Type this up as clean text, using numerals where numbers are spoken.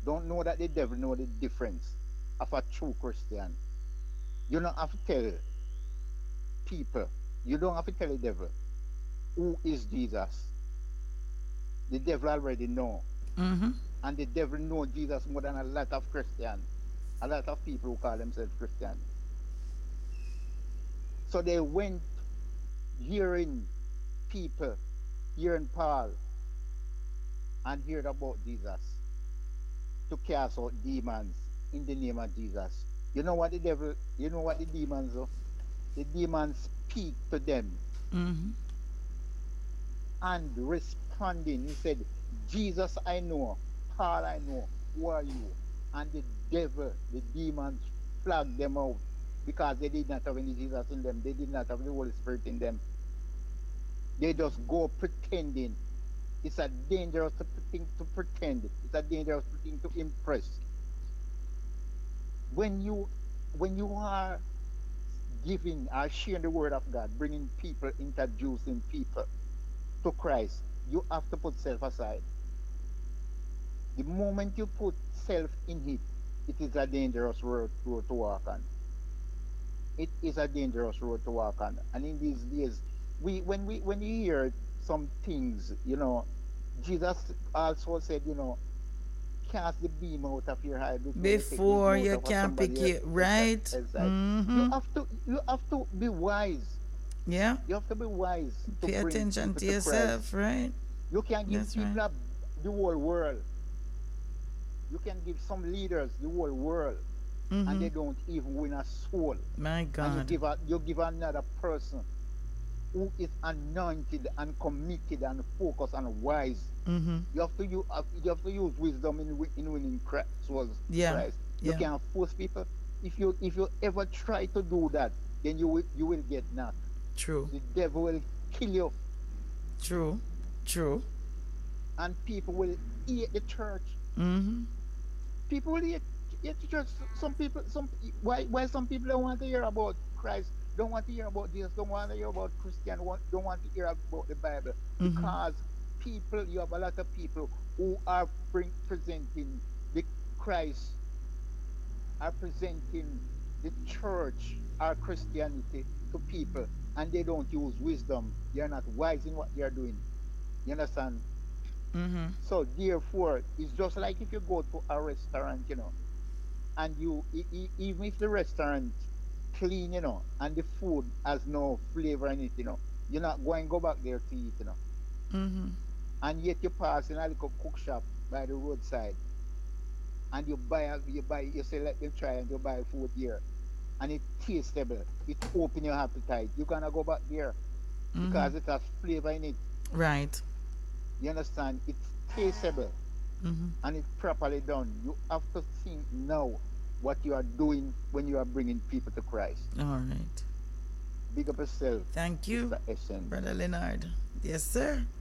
don't know that the devil know the difference of a true Christian. You don't have to tell people, you don't have to tell the devil who is Jesus. The devil already know. Mm-hmm. And the devil know Jesus more than a lot of Christians, a lot of people who call themselves Christian. So they went hearing people, hearing Paul, and heard about Jesus to cast out demons in the name of Jesus. You know what the devil, you know what the demons do? The demons speak to them Mm-hmm. and responding. He said, Jesus I know, Paul I know, who are you? And the devil, the demons flagged them out because they did not have any Jesus in them. They did not have the Holy Spirit in them. They just go pretending. It's a dangerous thing to pretend. It's a dangerous thing to impress. When you when you are giving or sharing the word of God, bringing people, introducing people to Christ, you have to put self aside. The moment you put self in it, it is a dangerous road to walk on. It is a dangerous road to walk on. And in these days, when you hear some things, Jesus also said, cast the beam out of your eye before you take the beam Before out you of can somebody pick it else right. side. You Mm-hmm. have to you have to be wise. Yeah. You have to be wise to Pay bring attention people to to Christ. yourself, right? You can give That's right. people the whole world. You can give some leaders the whole world, and Mm-hmm. they don't even win a soul. My And God. you give another person who is anointed and committed and focused and wise. Mm-hmm. You have to use wisdom in winning souls to Yeah. Christ. You Yeah. can't force people. If you ever try to do that, then you will get knocked. True. The devil will kill you, True. True. and people will hate the church. Mm-hmm. People will hate the church. Some people, why some people don't want to hear about Christ, don't want to hear about Jesus, don't want to hear about Christian, don't want to hear about the Bible, Mm-hmm. because you have a lot of people who are presenting the Christ, are presenting the church, our Christianity to people, and they don't use wisdom. They are not wise in what they are doing. You understand? Mm-hmm. So therefore, it's just like if you go to a restaurant, and even if the restaurant clean, and the food has no flavor in it, you're not going to go back there to eat, Mm-hmm. and yet you pass in a little cook shop by the roadside, and you say let them try, and you buy food there, and it tastable, it open your appetite, you're gonna go back there Mm-hmm. because it has flavor in it. Right. You understand? It's tastable Mm-hmm. and it's properly done. You have to think now what you are doing when you are bringing people to Christ. All right. Big up yourself, Thank you, Sister Essence. Brother Leonard. Yes, sir.